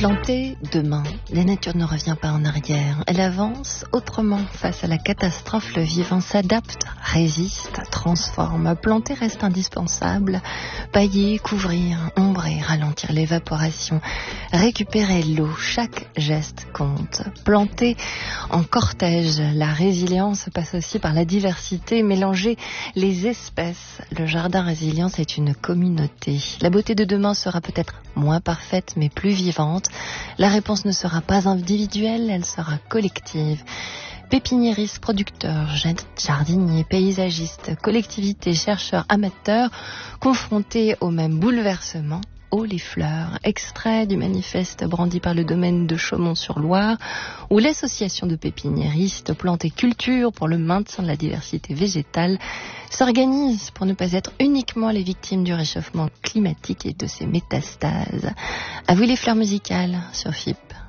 Planter demain, la nature ne revient pas en arrière. Elle avance autrement face à la catastrophe. Le vivant s'adapte, résiste, transforme. Planter reste indispensable. Pailler, couvrir, ombrer, ralentir l'évaporation, récupérer l'eau. Chaque geste compte. Planter en cortège. La résilience passe aussi par la diversité. Mélanger les espèces. Le jardin résilience est une communauté. La beauté de demain sera peut-être moins parfaite mais plus vivante. La réponse ne sera pas individuelle, elle sera collective. Pépiniéristes, producteurs, jardiniers, paysagistes, collectivités, chercheurs, amateurs, confrontés au même bouleversement. Haut les fleurs, extrait du manifeste brandi par le domaine de Chaumont-sur-Loire, où l'association de pépiniéristes Plantes et Culture pour le maintien de la diversité végétale s'organise pour ne pas être uniquement les victimes du réchauffement climatique et de ses métastases. À vous les fleurs musicales sur FIP.